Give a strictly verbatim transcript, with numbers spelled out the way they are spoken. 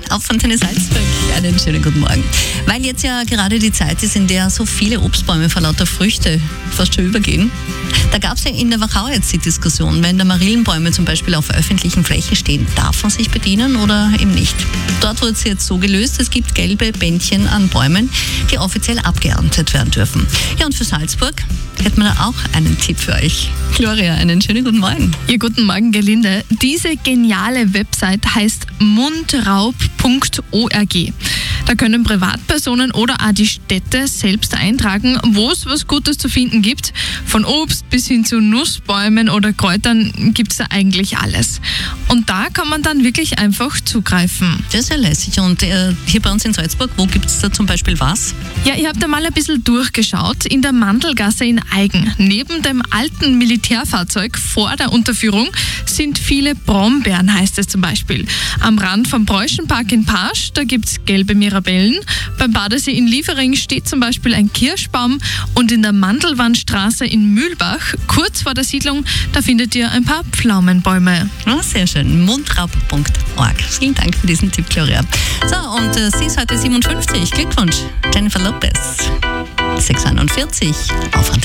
auf Antenne Salzburg. Einen schönen guten Morgen. Weil jetzt ja gerade die Zeit ist, in der so viele Obstbäume vor lauter Früchte fast schon übergehen. Da gab es ja in der Wachau jetzt die Diskussion, wenn da Marillenbäume zum Beispiel auf öffentlichen Flächen stehen, darf man sich bedienen oder eben nicht? Dort wurde es jetzt so gelöst, es gibt gelbe Bändchen an Bäumen, die offiziell abgeerntet werden dürfen. Ja, und für Salzburg hätten wir da auch einen Tipp für euch. Gloria, einen schönen guten Morgen. Ja, guten Morgen, Gerlinde. Diese geniale Website heißt mundraub punkt org. Da können Privatpersonen oder auch die Städte selbst eintragen, wo es was Gutes zu finden gibt. Von Obst bis hin zu Nussbäumen oder Kräutern gibt es da eigentlich alles. Und da kann man dann wirklich einfach zugreifen. Das ist ja lässig. Und äh, hier bei uns in Salzburg, wo gibt es da zum Beispiel was? Ja, ich habe da mal ein bisschen durchgeschaut. In der Mandelgasse in Aigen, neben dem alten Militärfahrzeug vor der Unterführung, sind viele Brombeeren, heißt es zum Beispiel. Am Rand vom Preußenpark in Pasch, da gibt es gelbe Mirabellen. Beim Badesee in Liefering steht zum Beispiel ein Kirschbaum. Und in der Mandelwandstraße in Mühlbach, kurz vor der Siedlung, da findet ihr ein paar Pflaumenbäume. Oh, sehr schön. mundraub punkt org. Vielen Dank für diesen Tipp, Gloria. So, und äh, sie ist heute siebenundfünfzig. Glückwunsch, Jennifer Lopez. sechs Uhr einundvierzig auf Antenne.